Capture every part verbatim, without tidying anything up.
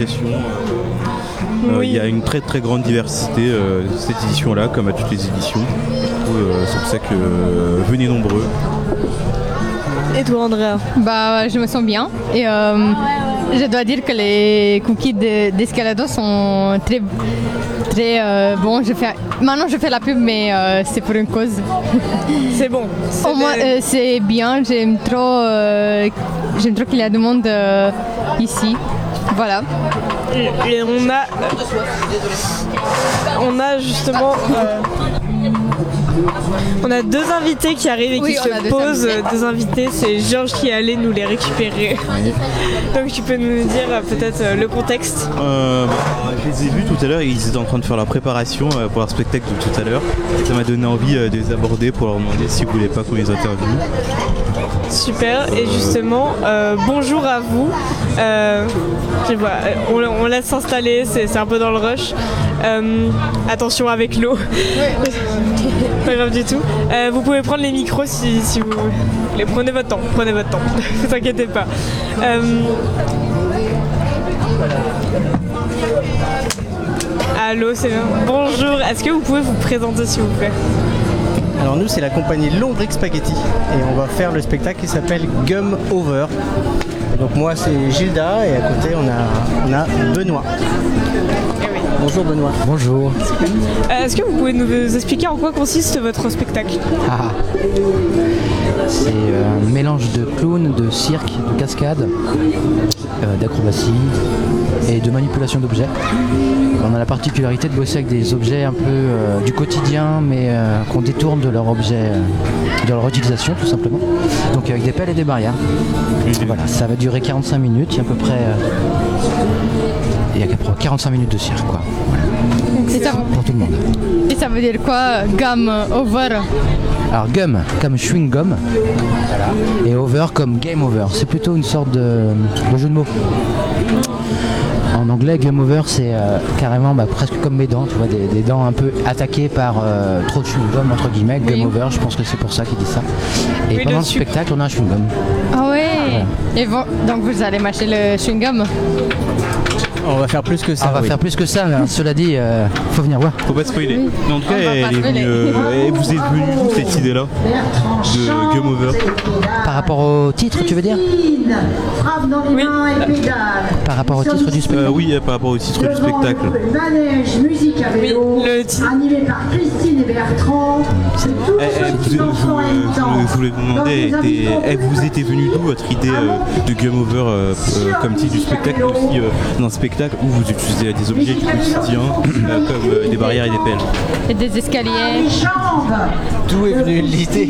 représentation. Il euh, oui. euh, y a une très très grande diversité euh, cette édition-là, comme à toutes les éditions. Euh, c'est pour ça que euh, venez nombreux. Et toi, Andrea? Bah, je me sens bien. Et euh, je dois dire que les cookies de, d'Escalado sont très, très euh, bons. Je fais, maintenant, je fais la pub, mais euh, c'est pour une cause. C'est bon. C'est Au moins, des... euh, c'est bien. J'aime trop, euh, j'aime trop qu'il y a du monde euh, ici. Voilà. Et, et on a, on a justement. Euh, On a deux invités qui arrivent et oui, qui se deux posent. invités. Deux invités, c'est Georges qui est allé nous les récupérer. Oui. Donc tu peux nous dire euh, peut-être euh, le contexte. euh, bah, Je les ai vus tout à l'heure, ils étaient en train de faire leur préparation euh, pour leur spectacle de tout à l'heure. Et ça m'a donné envie euh, de les aborder pour leur demander s'ils voulaient pas qu'on les interviewe. Super, et justement, euh, bonjour à vous. Euh, je vois, on, on laisse s'installer, c'est, c'est un peu dans le rush. Euh, attention avec l'eau. Pas grave du tout. Euh, vous pouvez prendre les micros si, si vous voulez. Prenez votre temps, prenez votre temps. Ne vous inquiétez pas. Euh, Allô, c'est bien. Bonjour, est-ce que vous pouvez vous présenter s'il vous plaît? Alors nous c'est la compagnie Lombric Spaghetti et on va faire le spectacle qui s'appelle Gum Over. Donc moi c'est Gilda et à côté on a, on a Benoît. Bonjour Benoît. Bonjour. Euh, est-ce que vous pouvez nous expliquer en quoi consiste votre spectacle? Ah. C'est un mélange de clown, de cirque, de cascade, euh, d'acrobatie et de manipulation d'objets. On a la particularité de bosser avec des objets un peu euh, du quotidien mais euh, qu'on détourne de leur objet, euh, de leur utilisation tout simplement. Donc avec des pelles et des barrières. Voilà, ça va durer quarante-cinq minutes, il y a à peu près... Euh, il y a quarante-cinq minutes de cirque quoi. Voilà. Et ça, pour tout le monde. et ça veut dire quoi, gum over? Alors gum comme chewing gum, voilà. Et over comme game over. C'est plutôt une sorte de, de jeu de mots. En anglais, game over, c'est euh, carrément bah, presque comme mes dents, tu vois, des, des dents un peu attaquées par euh, trop de chewing gum entre guillemets. Game Oui. over, je pense que c'est pour ça qu'il dit ça. Et Oui, pendant le le su- spectacle, on a un chewing gum. Ah ouais. Voilà. Et bon, donc vous allez mâcher le chewing gum? On va faire plus que ça. Ah, on va oui. faire plus que ça, mais alors, cela dit, euh, faut venir voir. Faut pas spoiler. Mais en tout cas, On va elle pas est spoiler. venue, euh, elle vous est venue d'où cette idée-là de Gum Over? Par rapport au titre, tu veux dire? Frappe dans les Oui. mains et pédale. Par rapport au titre du spectacle? Euh, oui, euh, par rapport au titre du Devant spectacle. nous, le manège musique à vélo, Oui, le titre. animé par Christine et Bertrand. Et tous Eh, eh, ceux vous, qui vous, en font un vous- temps. je voulais vous demander, Donc, nous était- invitons eh, tous vous les était venue d'où votre idée euh, de Game Over euh, euh, comme titre du spectacle, mais aussi euh, d'un spectacle où vous utilisez des objets du quotidien euh, comme euh, des barrières et des pelles? Et des escaliers? Les jambes. D'où est venue l'idée?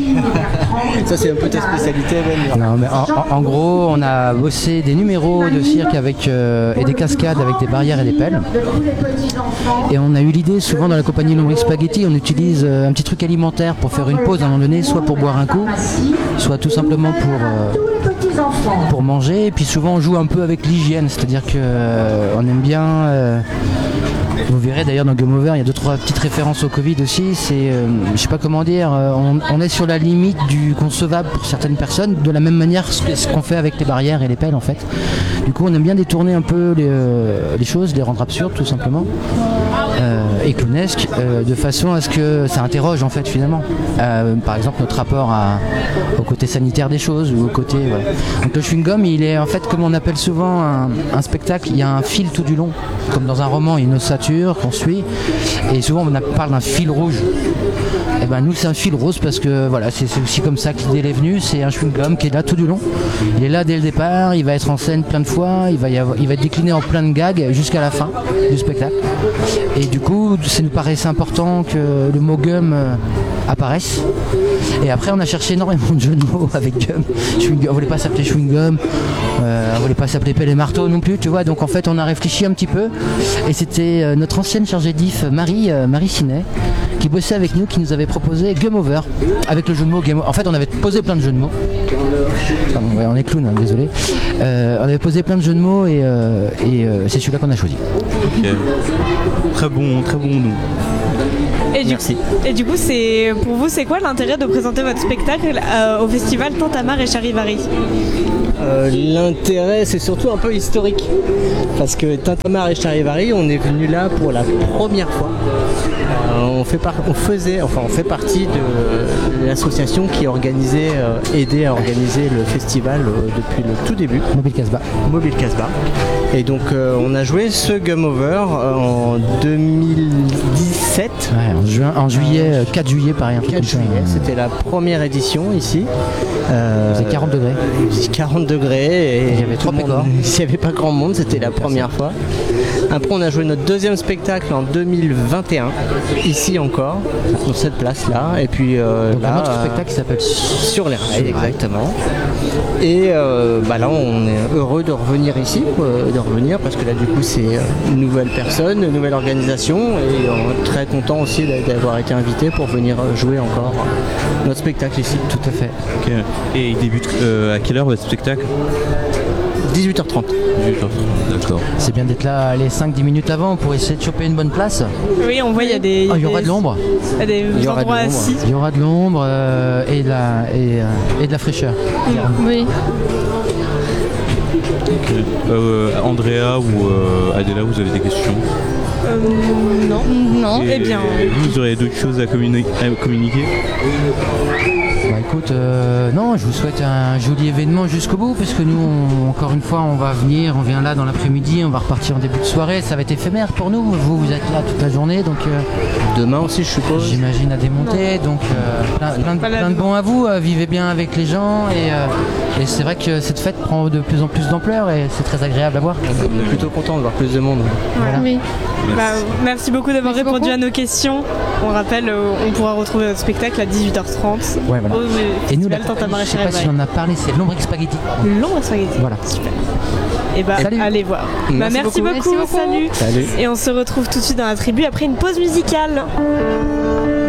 Ça c'est un peu ta spécialité Ben. Non, mais en, en- en gros, on a bossé des numéros de cirque avec, euh, et des cascades avec des barrières et des pelles. De tous les petits enfants. Et on a eu l'idée, souvent dans la compagnie Lombric Spaghetti, on utilise euh, un petit truc alimentaire pour faire une pause à un moment donné, soit pour boire un coup, soit tout simplement pour, euh, Tous les petits enfants. pour manger. Et puis souvent on joue un peu avec l'hygiène, c'est-à-dire que euh, on aime bien... euh, vous verrez d'ailleurs dans Game Over, il y a deux trois petites références au Covid aussi. C'est, euh, je sais pas comment dire, euh, on, on est sur la limite du concevable pour certaines personnes, de la même manière ce ce qu'on fait avec les barrières et les pelles en fait. Du coup, on aime bien détourner un peu les, euh, les choses, les rendre absurdes tout simplement, euh, et clownesques, euh, de façon à ce que ça interroge en fait finalement. Euh, par exemple, notre rapport à- au côté sanitaire des choses ou au côté. Voilà. Donc le chewing gum, il est en fait comme on appelle souvent un, un spectacle. Il y a un fil tout du long, comme dans un roman, il y a une ossature qu'on suit, et souvent on a- parle d'un fil rouge. Et ben nous c'est un fil rose parce que voilà, c'est c'est aussi comme ça que l'idée est venue. C'est un chewing gum qui est là tout du long. Il est là dès le départ, il va être en scène plein de fois, il va, y avoir, il va être décliné en plein de gags jusqu'à la fin du spectacle. Et du coup, ça nous paraissait important que le mot gum euh, apparaisse. Et après, on a cherché énormément de jeux de mots avec gum. Chewing gum. On voulait pas s'appeler chewing gum, euh, on voulait pas s'appeler pelle et marteau non plus, tu vois. Donc en fait, on a réfléchi un petit peu. Et c'était euh, notre ancienne chargée d'I F, Marie, euh, Marie Cinet, qui bossait avec nous, qui nous avait proposé Game Over avec le jeu de mots Game Over. En fait, on avait posé plein de jeux de mots. Pardon, ouais, on est clown, hein, désolé. Euh, on avait posé plein de jeux de mots et, euh, et euh, c'est celui-là qu'on a choisi. Ok. Très bon, très bon nom. Et du, Merci. et du coup, c'est pour vous, c'est quoi l'intérêt de présenter votre spectacle euh, au festival Tintamarre et Charivari? Euh, L'intérêt, c'est surtout un peu historique. Parce que Tintamarre et Charivari, on est venu là pour la première fois. Euh, on, fait par- on faisait, enfin, on fait partie de l'association qui organisait, euh, aidait à organiser le festival euh, depuis le tout début. Mobile Casbah. Mobile Casbah. Et donc euh, on a joué ce Game Over euh, en deux mille dix-sept. Ouais, en, juin, en juillet, euh, quatre juillet, pareil. Un truc quatre comme ça. juillet, c'était la première édition ici. Euh, Il faisait quarante degrés. il faisait quarante degrés et Il y avait trois tout le monde- pécores. il n'y avait pas grand monde, c'était la première fois. Après on a joué notre deuxième spectacle en deux mille vingt et un, ici encore, sur cette place là. Et puis euh, Donc là, un autre euh, spectacle qui s'appelle sur les rails, exactement. Et euh, bah là, on est heureux de revenir ici, euh, de revenir parce que là, du coup, c'est euh, une nouvelle personne, une nouvelle organisation, et on est très content aussi d'a- d'avoir été invité pour venir euh, jouer encore notre spectacle ici. Tout à fait. Ok. Et il débute euh, à quelle heure votre spectacle? dix-huit heures trente. dix-huit heures trente, d'accord. C'est bien d'être là les cinq dix minutes avant pour essayer de choper une bonne place. Oui, on voit, il y a des. Ah, il y aura des- de l'ombre. il y a des Il y aura de endroits l'ombre. assis. Il y aura de l'ombre euh, et, de la, et, euh, et de la fraîcheur. Oui. Ok. Euh, Andrea ou euh, Adela, vous avez des questions? Euh, non. Non. Eh bien. Et vous aurez d'autres choses à, communi- à communiquer? Bah écoute, euh, non, je vous souhaite un joli événement jusqu'au bout, parce que nous, on- encore une fois, on va venir, on vient là dans l'après-midi, on va repartir en début de soirée, ça va être éphémère pour nous. Vous, vous êtes là toute la journée, donc euh, Demain aussi, je suppose. j'imagine à démonter, donc euh, plein, plein de- Pas la plein de bons à vous, euh, vivez bien avec les gens, et, euh, et c'est vrai que cette fête prend de plus en plus d'ampleur, et c'est très agréable à voir. On est plutôt content de voir plus de monde. Voilà. Oui. Bah, merci beaucoup d'avoir Merci répondu beaucoup. à nos questions. On rappelle, euh, on pourra retrouver notre spectacle à dix-huit heures trente. Ouais, voilà. Au Et nous, festival la, Tintamarre et je sais pas si Charivari. on en a parlé, c'est l'ombre spaghetti. L'ombre spaghetti. Voilà. Super. Et bah, Salut. allez voir. Bah, Merci merci, beaucoup. beaucoup. Merci beaucoup. Salut. Salut. Et on se retrouve tout de suite dans la tribu après une pause musicale.